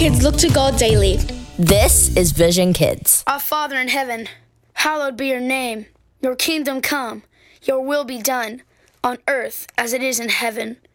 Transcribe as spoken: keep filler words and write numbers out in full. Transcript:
kids look to God daily. This is Vision Kids. Our Father in heaven, hallowed be your name. Your kingdom come, your will be done, on earth as it is in heaven.